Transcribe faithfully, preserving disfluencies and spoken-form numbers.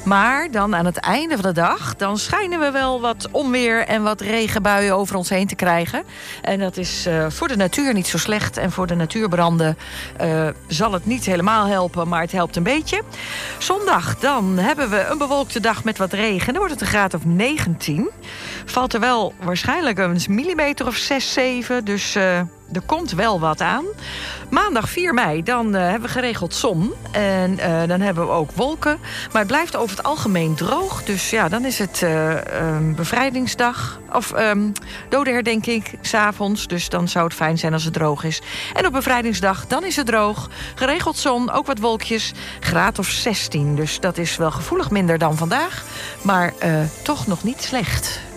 Maar dan aan het einde van de dag, dan schijnen we wel wat onweer en wat regenbuien over ons heen te krijgen. En dat is uh, voor de natuur niet zo slecht. En voor de natuurbranden uh, zal het niet helemaal helpen, maar het helpt een beetje. Zondag, dan hebben we een bewolkte dag met wat regen. Dan wordt het een graad of negentien. Valt er wel waarschijnlijk een millimeter of zes, zeven. Dus uh, er komt wel wat aan. Maandag vier mei, dan uh, hebben we geregeld zon. En uh, dan hebben we ook wolken. Maar het blijft over het algemeen droog. Dus ja, dan is het uh, um, bevrijdingsdag. Of um, dodenherdenking, 's avonds. Dus dan zou het fijn zijn als het droog is. En op bevrijdingsdag, dan is het droog. Geregeld zon, ook wat wolkjes. Graad of zestien. Dus dat is wel gevoelig minder dan vandaag. Maar uh, toch nog niet slecht.